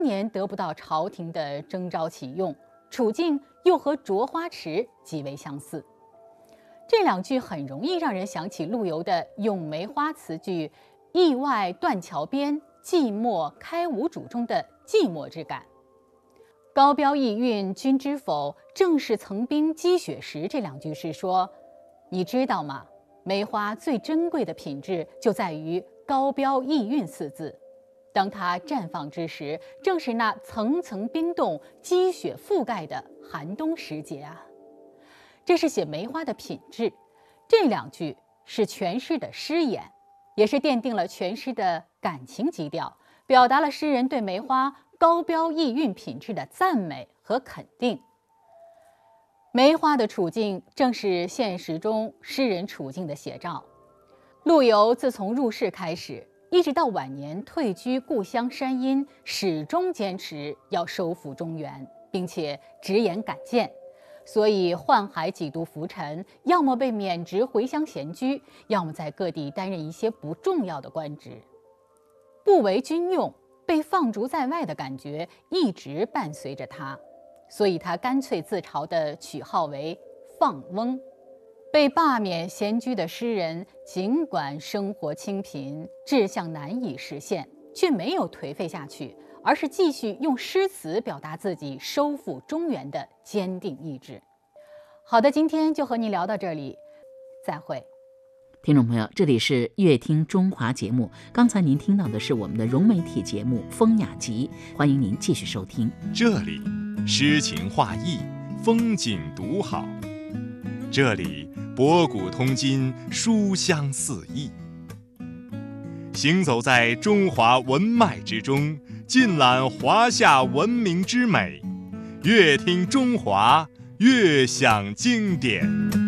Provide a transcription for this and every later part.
年得不到朝廷的征召启用，处境又和着花池极为相似。这两句很容易让人想起陆游的《咏梅花》词句“驿外断桥边，寂寞开无主”中的寂寞之感。高标逸韵君知否？正是层冰积雪时这两句是说，你知道吗？梅花最珍贵的品质就在于高标逸韵四字。当它绽放之时，正是那层层冰冻、积雪覆盖的寒冬时节啊。这是写梅花的品质。这两句是全诗的诗眼，也是奠定了全诗的感情基调，表达了诗人对梅花高标逸韵品质的赞美和肯定。梅花的处境正是现实中诗人处境的写照。陆游自从入仕开始，一直到晚年退居故乡山阴，始终坚持要收复中原，并且直言敢谏，所以宦海几度浮沉，要么被免职回乡闲居，要么在各地担任一些不重要的官职。不为军用，被放逐在外的感觉一直伴随着他，所以他干脆自嘲地取号为放翁。被罢免闲居的诗人，尽管生活清贫，志向难以实现，却没有颓废下去，而是继续用诗词表达自己收复中原的坚定意志。好的，今天就和您聊到这里，再会。 听众朋友，这里是乐听中华节目，刚才您听到的是我们的融媒体节目《风雅集》，欢迎您继续收听。 这里诗情画意，风景独好，这里博古通今，书香四溢。行走在中华文脉之中，尽览华夏文明之美，乐听中华，乐享经典。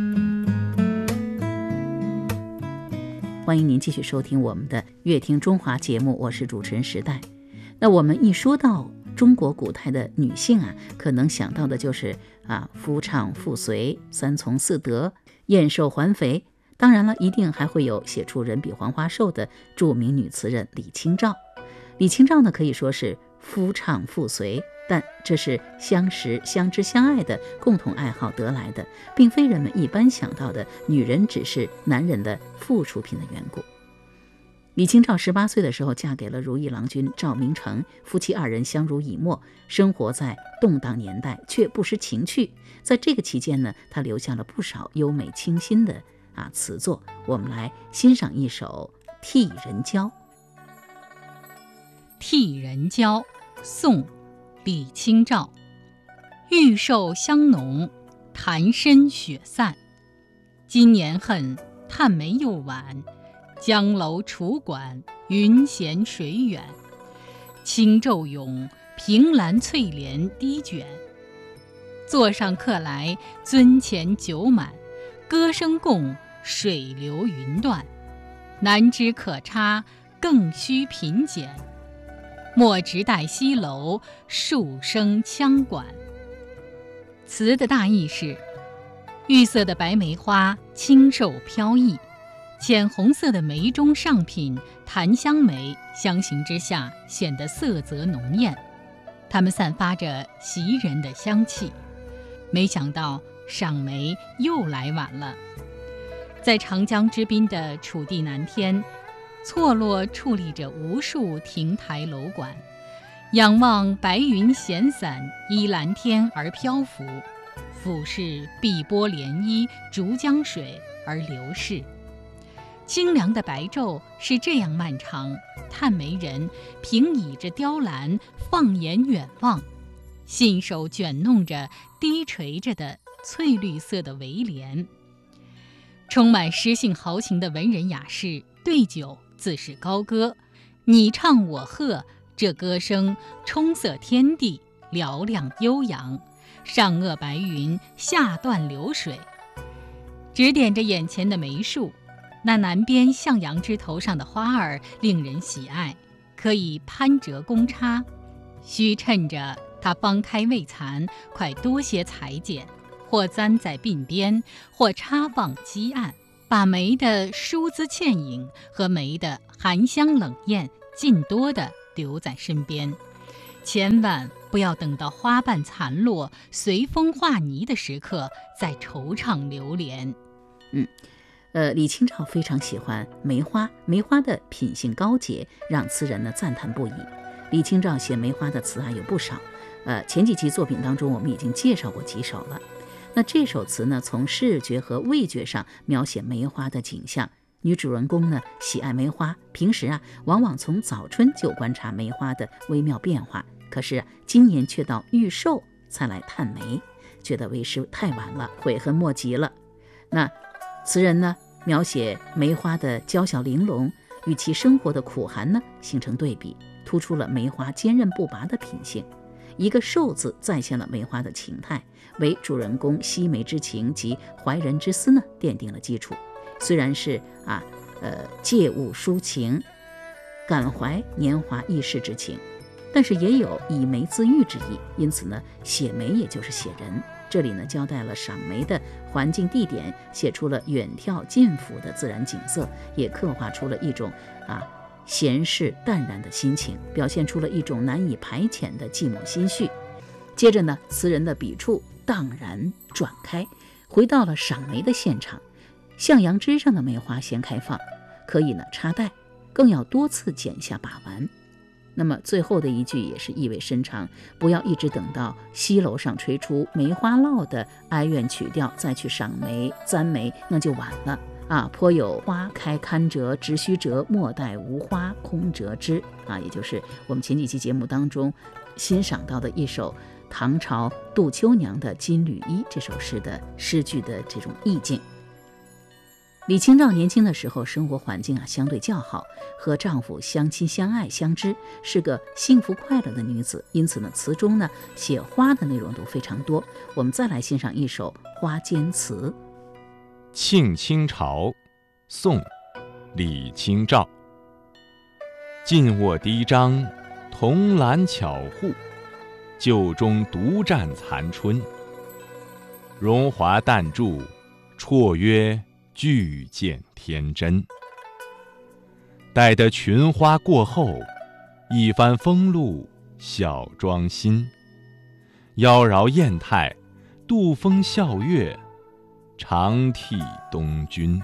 欢迎您继续收听我们的乐听中华节目，我是主持人时代。那我们一说到中国古代的女性啊，可能想到的就是夫唱妇随、三从四德、燕瘦环肥。当然了，一定还会有写出人比黄花瘦的著名女词人李清照。李清照呢，可以说是夫唱妇随，但这是相识、相知、相爱的共同爱好得来的，并非人们一般想到的女人只是男人的附属品的缘故。李清照18岁的时候嫁给了如意郎君赵明诚，夫妻二人相濡以沫，生活在动荡年代，却不失情趣。在这个期间呢，她留下了不少优美清新的词作。我们来欣赏一首《替人娇》。 替人娇，宋，李清照。玉瘦香浓，檀深雪散。今年恨，探梅又晚。江楼楚馆，云闲水远。轻骤咏，凭栏翠帘低卷。座上客来，樽前酒满。歌声共，水流云断。难知可差，更须品检。莫直待西楼，数声羌管。词的大意是：玉色的白梅花清瘦飘逸，浅红色的梅中上品檀香梅相形之下显得色泽浓艳，它们散发着袭人的香气。没想到赏梅又来晚了。在长江之滨的楚地南天，错落矗立着无数亭台楼馆，仰望白云闲散，依蓝天而漂浮，俯视碧波涟漪，逐江水而流逝。清凉的白昼是这样漫长，探梅人平倚着雕栏，放眼远望，信手卷弄着低垂着的翠绿色的围帘。充满诗性豪情的文人雅士对酒自是高歌，你唱我和，这歌声冲塞天地，嘹亮悠扬，上遏白云，下断流水。指点着眼前的梅树，那南边向阳枝头上的花儿令人喜爱，可以攀折弓插，须趁着它方开未残，快多些裁剪，或簪在鬓边，或插望基岸，把梅的疏姿倩影和梅的含香冷艳尽多地留在身边， 千万不要等到花瓣残落、随风化泥的时刻再惆怅流连。 李清照非常喜欢梅花，梅花的品性高洁，让词人呢赞叹不已。李清照写梅花的词啊有不少，前几期作品当中我们已经介绍过几首了。那这首词呢，从视觉和味觉上描写梅花的景象。女主人公呢喜爱梅花，平时啊往往从早春就观察梅花的微妙变化，可是今年却到预售才来探梅，觉得为时太晚了，悔恨莫及了。那词人呢描写梅花的娇小玲珑，与其生活的苦寒呢形成对比，突出了梅花坚韧不拔的品性。一个瘦字再现了梅花的情态，为主人公惜梅之情及怀人之思呢奠定了基础。虽然是借物抒情，感怀年华易逝之情，但是也有以梅自喻之意，因此呢写梅也就是写人。这里呢交代了赏梅的环境地点，写出了远眺近俯的自然景色，也刻画出了一种闲适淡然的心情，表现出了一种难以排遣的寂寞心绪。接着呢，词人的笔触荡然转开，回到了赏梅的现场。向阳枝上的梅花先开放，可以呢插袋，更要多次剪下把玩。那么最后的一句也是意味深长，不要一直等到西楼上吹出梅花烙的哀怨曲调再去赏梅簪梅，那就晚了颇有花开堪折直须折，莫待无花空折枝也就是我们前几期节目当中欣赏到的一首唐朝杜秋娘的《金缕衣》这首诗的诗句的这种意境。李清照年轻的时候生活环境相对较好，和丈夫相亲相爱相知，是个幸福快乐的女子，因此呢词中呢写花的内容都非常多。我们再来欣赏一首花间词。 庆清朝，宋，李清照。近卧低张，铜兰巧户，旧中独占残春。荣华淡驻，绰约俱见天真。待得群花过后，一番风露小妆新。妖娆艳态，度风笑月，长替东君。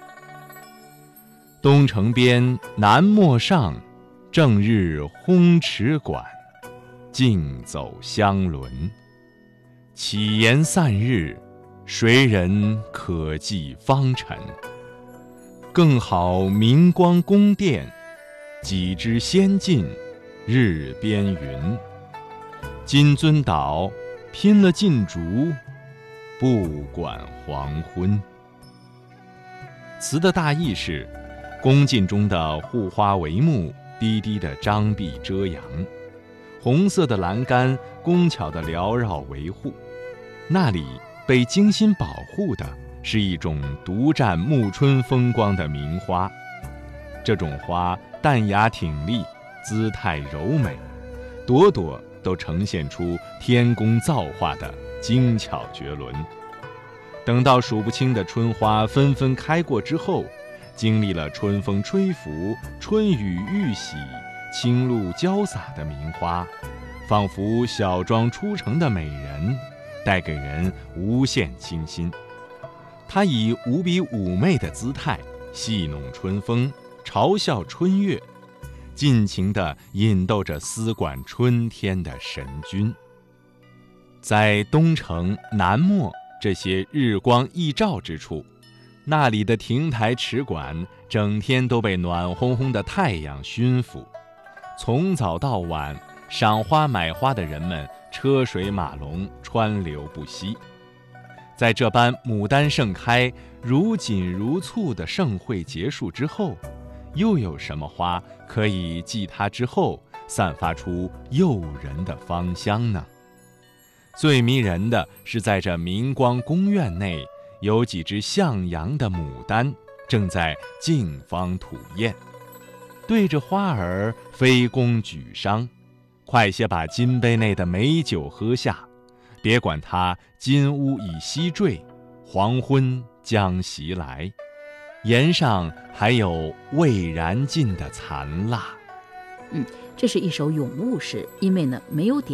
东城边南陌上，正日烘池馆，竞走香轮。岂言散日，谁人可计方辰？更好明光宫殿，几枝先进日边云。金樽倒，拼了尽烛，不管黄昏。词的大意是，宫禁中的护花帷幕低低的张臂遮阳，红色的栏杆工巧地缭绕维护，那里被精心保护的是一种独占暮春风光的名花。这种花淡雅挺立，姿态柔美，朵朵都呈现出天工造化的精巧绝伦。等到数不清的春花纷纷开过之后，经历了春风吹拂、春雨欲洗、清露浇洒的名花，仿佛小妆出城的美人，带给人无限清新。她以无比妩媚的姿态戏弄春风，嘲笑春月，尽情地引逗着思管春天的神君。在东城、南陌这些日光溢照之处，那里的亭台池馆整天都被暖烘烘的太阳熏腐，从早到晚，赏花买花的人们车水马龙，川流不息。在这般牡丹盛开、如锦如簇的盛会结束之后，又有什么花可以继它之后散发出诱人的芳香呢？最迷人的是，在这明光宫苑内，有几只向阳的牡丹正在竞芳吐艳，对着花儿飞弓举觞，快些把金杯内的美酒喝下，别管它金乌已西坠，黄昏将袭来，檐上还有未燃尽的残蜡。 这是一首咏物诗，因为呢没有点